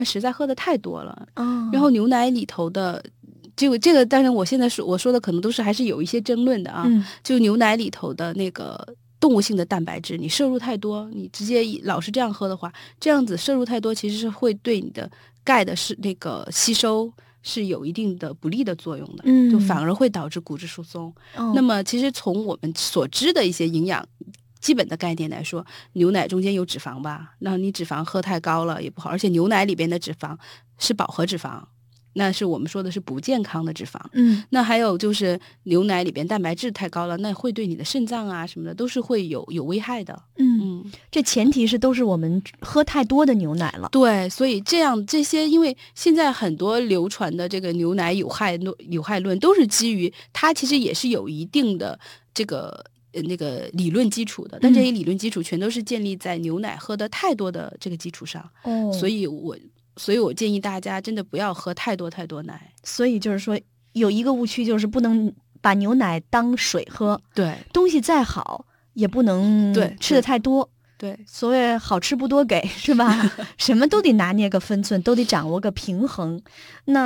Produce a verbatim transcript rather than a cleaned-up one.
那实在喝的太多了。 哦， 然后牛奶里头的这个这个，当然我现在说我说的可能都是还是有一些争论的啊。 嗯， 就牛奶里头的那个动物性的蛋白质，你摄入太多，你直接老是这样喝的话，这样子摄入太多，其实是会对你的钙的是那个吸收是有一定的不利的作用的， 嗯， 就反而会导致骨质疏松。 哦， 那么其实从我们所知的一些营养基本的概念来说，牛奶中间有脂肪吧，那你脂肪喝太高了也不好，而且牛奶里边的脂肪是饱和脂肪，那是我们说的是不健康的脂肪。 嗯， 那还有就是牛奶里边蛋白质太高了，那会对你的肾脏啊什么的都是会有有危害的。 嗯嗯， 这前提是都是我们喝太多的牛奶了。 对，所以这样这些，因为现在很多流传的这个牛奶有害论有害论，都是基于它其实也是有一定的这个呃那个理论基础的，但这些理论基础全都是建立在牛奶喝的太多的这个基础上。 哦， 所以我所以我建议大家真的不要喝太多太多奶。 所以就是说有一个误区，就是不能把牛奶当水喝， 对， 东西再好也不能对吃的太多。 对， 所谓好吃不多给，是吧？什么都得拿捏个分寸，都得掌握个平衡。那